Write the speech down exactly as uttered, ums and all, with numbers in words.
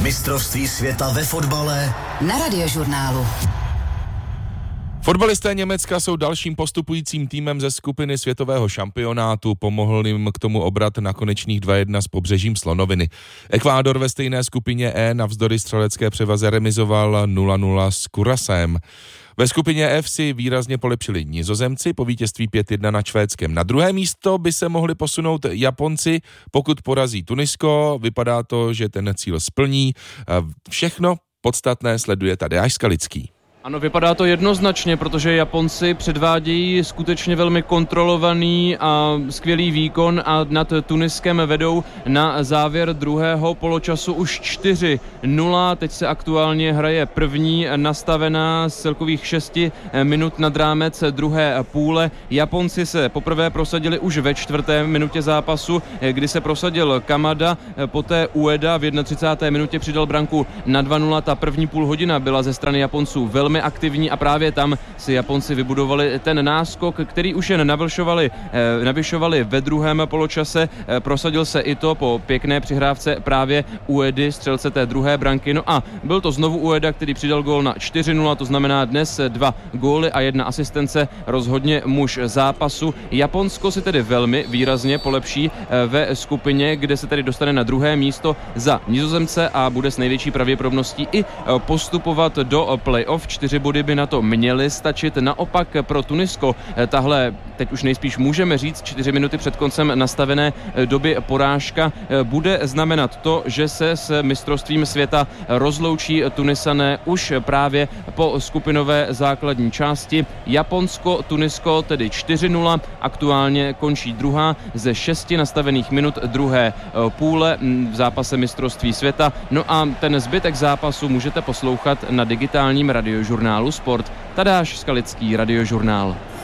Mistrovství světa ve fotbale na Radiožurnálu. Fotbalisté Německa jsou dalším postupujícím týmem ze skupiny světového šampionátu. Pomohl jim k tomu obrat na konečných dva jedna s Pobřežím Slonoviny. Ekvádor ve stejné skupině E navzdory střelecké převaze remizoval nula nula s Curaçaem. Ve skupině F si výrazně polepšili Nizozemci po vítězství pět jedna nad Švédskem. Na druhé místo by se mohli posunout Japonci, pokud porazí Tunisko. Vypadá to, že ten cíl splní. Všechno podstatné sleduje Tadeáš Skalický. Ano, vypadá to jednoznačně, protože Japonci předvádějí skutečně velmi kontrolovaný a skvělý výkon a nad Tuniskem vedou na závěr druhého poločasu už čtyři nula. Teď se aktuálně hraje první nastavená z celkových šesti minut nad rámec druhé půle. Japonci se poprvé prosadili už ve čtvrté minutě zápasu, kdy se prosadil Kamada, poté Ueda v třicáté první minutě přidal branku na dva nula. Ta první půl hodina byla ze strany Japonců velmi aktivní a právě tam si Japonci vybudovali ten náskok, který už jen navyšovali, eh, navyšovali ve druhém poločase. Eh, prosadil se i to po pěkné přihrávce právě Uedy, střelce té druhé branky. No a byl to znovu Ueda, který přidal gól na čtyři nula, to znamená dnes dva góly a jedna asistence, rozhodně muž zápasu. Japonsko si tedy velmi výrazně polepší eh, ve skupině, kde se tedy dostane na druhé místo za Nizozemce a bude s největší pravděpodobností i eh, postupovat do playoff. Čtyři body by na to měly stačit. Naopak pro Tunisko tahle, teď už nejspíš můžeme říct, čtyři minuty před koncem nastavené doby porážka bude znamenat to, že se s mistrovstvím světa rozloučí Tunisané už právě po skupinové základní části. Japonsko, Tunisko tedy čtyři nula, aktuálně končí druhá ze šesti nastavených minut druhé půle v zápase mistrovství světa. No a ten zbytek zápasu můžete poslouchat na digitálním radiožurnálu Sport. Tadeáš Skalický, Radiožurnál.